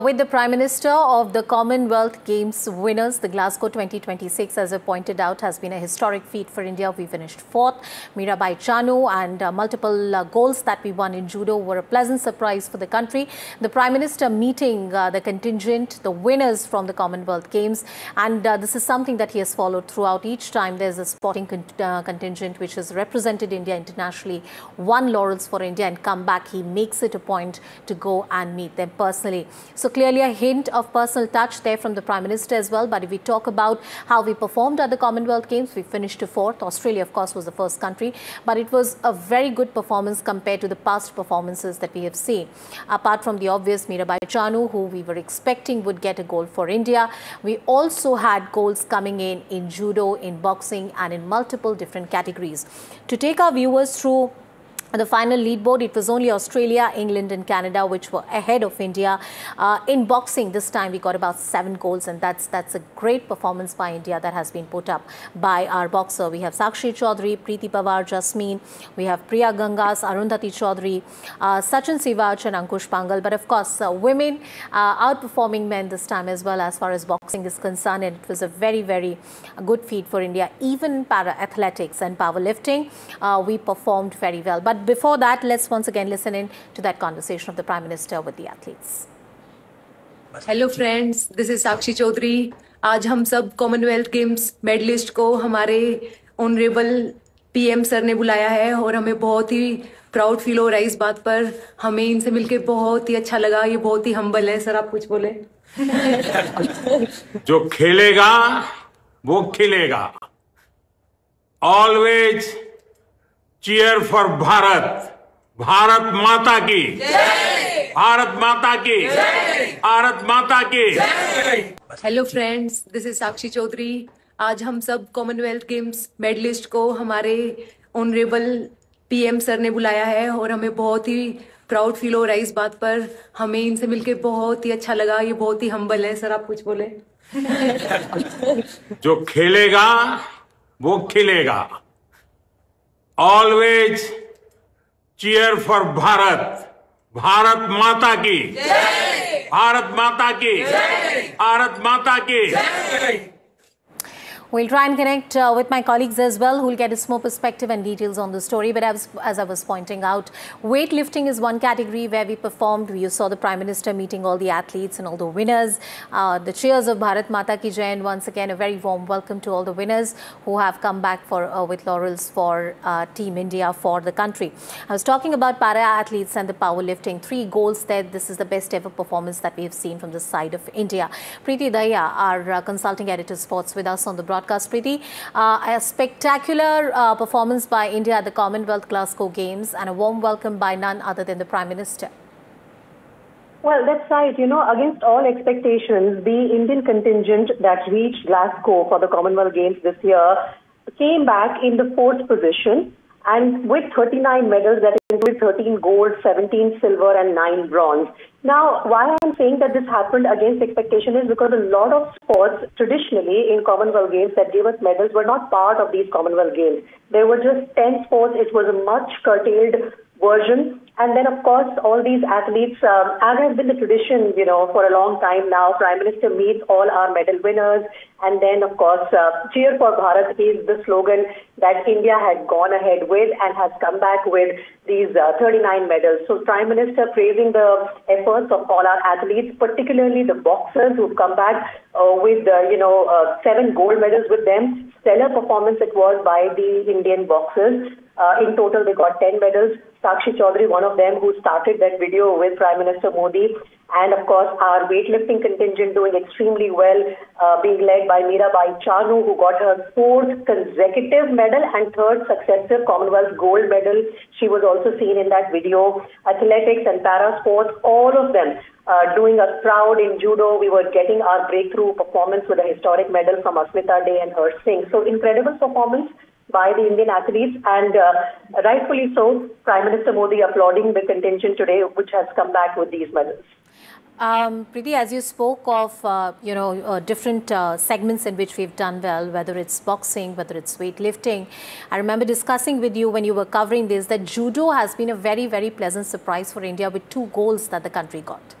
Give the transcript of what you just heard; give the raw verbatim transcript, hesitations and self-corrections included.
With the Prime Minister of the Commonwealth Games winners, the Glasgow twenty twenty-six, as I pointed out, has been a historic feat for India. We finished fourth. Mirabai Chanu and uh, multiple uh, goals that we won in judo were a pleasant surprise for the country. The Prime Minister meeting uh, the contingent, the winners from the Commonwealth Games, and uh, this is something that he has followed throughout. Each time there's a sporting con uh, contingent which has represented India internationally, won laurels for India and come back. He makes it a point to go and meet them personally. So clearly a hint of personal touch there from the Prime Minister as well. But if we talk about how we performed at the Commonwealth Games, we finished to fourth. Australia, of course, was the first country, but it was a very good performance compared to the past performances that we have seen. Apart from the obvious Mirabai Chanu, who we were expecting would get a goal for India, we also had goals coming in in judo, in boxing and in multiple different categories. To take our viewers through the final leaderboard, it was only Australia, England and Canada which were ahead of India. Uh, in boxing this time we got about seven goals, and that's that's a great performance by India that has been put up by our boxer. We have Sakshi Chaudhary, Preeti Pawar, Jasmine, we have Priya Gangas, Arundhati Chaudhary, uh, Sachin Sivach and Ankush Pangal. But of course uh, women uh, outperforming men this time as well as far as boxing is concerned, and it was a very very good feat for India. Even in para athletics and powerlifting uh, we performed very well. But before that, let's once again listen in to that conversation of the Prime Minister with the athletes. Hello friends, this is Sakshi Chaudhary. आज हम सब Commonwealth games medallist को हमारे honourable PM sir ने बुलाया है और हमें बहुत ही प्राउड फील हो रहा है इस बात पर. हमें इनसे मिलके बहुत ही अच्छा लगा. ये बहुत ही हम्बल है. सर आप कुछ बोले. जो खेलेगा वो खिलेगा. Always cheer for Bharat. Bharat माता की जय. भारत माता की जय. भारत माता की जय. हेलो फ्रेंड्स, दिस इज साक्षी चौधरी. आज हम सब कॉमनवेल्थ गेम्स मेडलिस्ट को हमारे ऑनरेबल पीएम सर ने बुलाया है और हमें बहुत ही प्राउड फील हो रहा है इस बात पर. हमें इनसे मिलके बहुत ही अच्छा लगा. ये बहुत ही हम्बल है. सर आप कुछ बोले. जो खेलेगा वो खिलेगा. Always cheer for Bharat. Bharat माता की जय. भारत माता की जय. भारत माता की जय. We'll try and connect uh, with my colleagues as well, who will get us more perspective and details on the story. But as, as I was pointing out, weightlifting is one category where we performed. You saw the Prime Minister meeting all the athletes and all the winners. Uh, the cheers of Bharat Mata Ki Jai, and once again a very warm welcome to all the winners who have come back for uh, with laurels for uh, Team India, for the country. I was talking about para athletes and the powerlifting. Three goals there. This is the best ever performance that we have seen from the side of India. Preeti Daya, our uh, consulting editor sports, with us on the broadcast. Preeti, uh, a spectacular uh, performance by India at the Commonwealth Glasgow Games, and a warm welcome by none other than the Prime Minister. Well, that's right. You know, against all expectations, the Indian contingent that reached Glasgow for the Commonwealth Games this year came back in the fourth position, and with thirty-nine medals, that included thirteen gold, seventeen silver and nine bronze. Now, why I'm saying that this happened against expectation is because a lot of sports traditionally in Commonwealth Games that gave us medals were not part of these Commonwealth Games. There were just ten sports. It was a much curtailed version. And then, of course, all these athletes, um, as has been the tradition, you know, for a long time now, Prime Minister meets all our medal winners. And then, of course, uh, Cheer for Bharat is the slogan that India had gone ahead with and has come back with these uh, thirty-nine medals. So Prime Minister praising the efforts of all our athletes, particularly the boxers who've come back uh, with, uh, you know, uh, seven gold medals with them. Stellar performance it was by the Indian boxers. Uh, in total, they got ten medals. Sakshi Chaudhary, one of them, who started that video with Prime Minister Modi. And of course, our weightlifting contingent doing extremely well, uh, being led by Mirabai Chanu, who got her fourth consecutive medal and third successive Commonwealth gold medal. She was also seen in that video. Athletics and para sports, all of them uh, doing us proud. In judo, we were getting our breakthrough performance with a historic medal from Asmita Day and Harsh Singh. So incredible performance by the Indian athletes, and uh, rightfully so, Prime Minister Modi applauding the contingent today, which has come back with these medals. Um, Preeti, as you spoke of, uh, you know, uh, different uh, segments in which we've done well, whether it's boxing, whether it's weightlifting. I remember discussing with you when you were covering this that judo has been a very, very pleasant surprise for India with two goals that the country got.